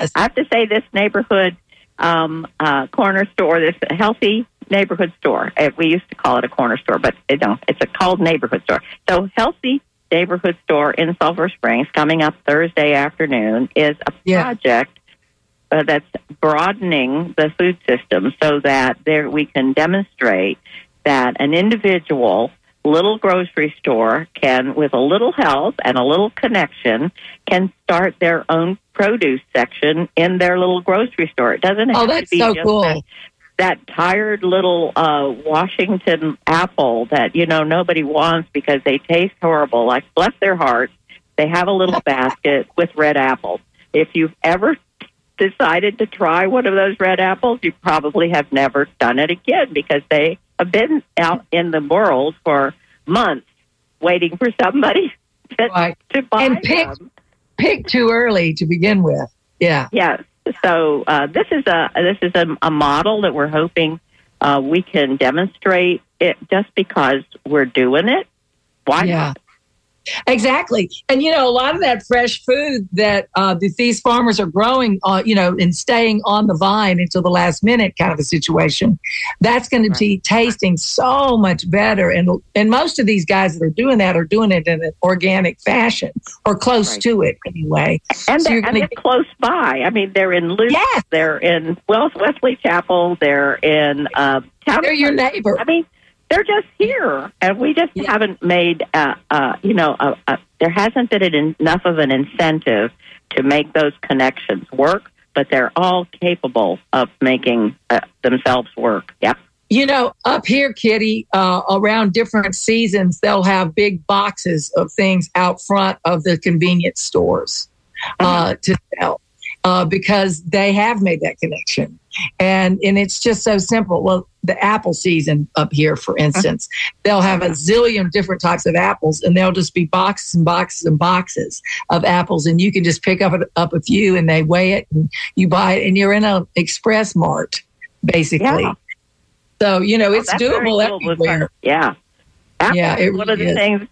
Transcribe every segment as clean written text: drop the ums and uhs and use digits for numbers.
Yes. I have to say this neighborhood corner store, this healthy neighborhood store. We used to call it a corner store, but it's a called neighborhood store. So healthy neighborhood store in Sulphur Springs coming up Thursday afternoon is a project that's broadening the food system so that we can demonstrate that an individual little grocery store can, with a little help and a little connection, can start their own produce section in their little grocery store. It doesn't have to be so just cool. that tired little Washington apple that, nobody wants because they taste horrible. Like, bless their hearts, they have a little basket with red apples. If you've ever decided to try one of those red apples, you probably have never done it again because they have been out in the world for months waiting for somebody to buy and them. Pick too early to begin with. Yeah. Yes. So this is a model that we're hoping we can demonstrate it just because we're doing it. Why not? Exactly. And, a lot of that fresh food that these farmers are growing, and staying on the vine until the last minute kind of a situation, that's going to be tasting so much better. And most of these guys that are doing that are doing it in an organic fashion or close to it anyway. And they're close by. I mean, they're in Luke, they're in Wesley Chapel, they're in town. They're your neighbor. I mean, they're just here, and we just haven't made, there hasn't been enough of an incentive to make those connections work, but they're all capable of making themselves work. Yep. Up here, Kitty, around different seasons, they'll have big boxes of things out front of the convenience stores to sell because they have made that connection. And it's just so simple. Well, the apple season up here, for instance, they'll have a zillion different types of apples, and they'll just be boxes and boxes and boxes of apples, and you can just pick up a few, and they weigh it, and you buy it, and you're in an express mart, basically. Yeah. So, it's doable everywhere. Yeah. Apples is one of the things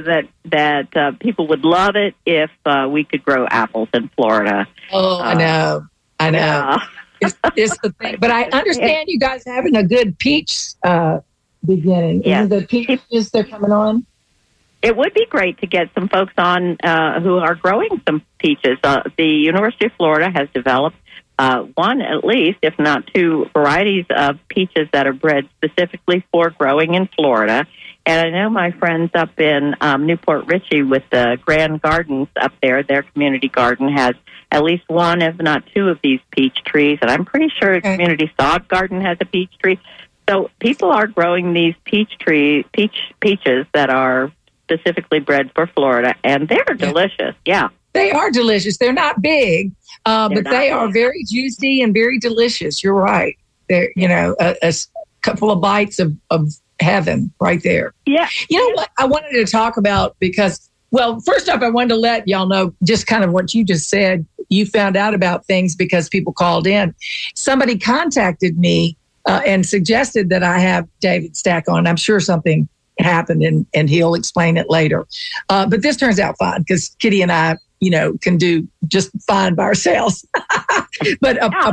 that people would love it if we could grow apples in Florida. Oh, I know. Yeah. It's the thing. But I understand you guys having a good peach beginning. Yeah. Isn't the peaches they're coming on? It would be great to get some folks on who are growing some peaches. The University of Florida has developed one, at least, if not two, varieties of peaches that are bred specifically for growing in Florida. And I know my friends up in Newport Richey with the Grand Gardens up there, their community garden has at least one, if not two, of these peach trees. And I'm pretty sure Community Sod Garden has a peach tree. So people are growing these peaches that are specifically bred for Florida, and they're delicious. Yeah. They are delicious. They're not big, but they are very juicy and very delicious. You're right. They're, a couple of bites of heaven right there. Yeah. You know what I wanted to talk about because, well, first off, I wanted to let y'all know just kind of what you just said. You found out about things because people called in. Somebody contacted me and suggested that I have David Stack on. I'm sure something happened and he'll explain it later. But this turns out fine because Kitty and I, can do just fine by ourselves. But a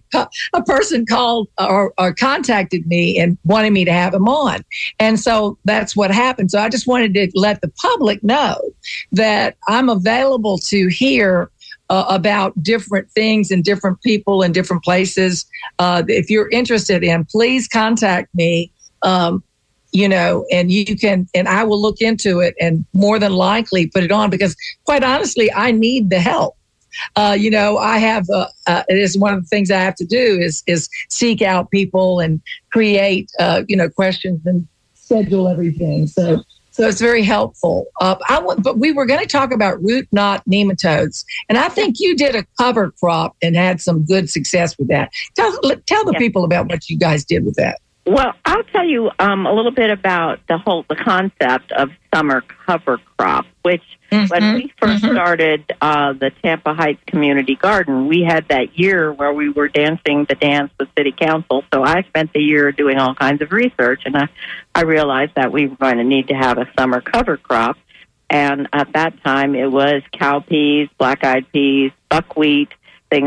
person called or contacted me and wanted me to have him on. And so that's what happened. So I just wanted to let the public know that I'm available to hear about different things and different people in different places. If you're interested in, please contact me. And you can, and I will look into it and more than likely put it on because quite honestly, I need the help. I have, it is one of the things I have to do is seek out people and create, questions and schedule everything. So it's very helpful. But we were going to talk about root knot nematodes, and I think you did a cover crop and had some good success with that. Tell the people about what you guys did with that. Well, I'll tell you a little bit about the concept of summer cover crop, which when we first started the Tampa Heights Community Garden, we had that year where we were dancing the dance with City Council. So I spent the year doing all kinds of research, and I realized that we were going to need to have a summer cover crop. And at that time, it was cowpeas, black-eyed peas, buckwheat,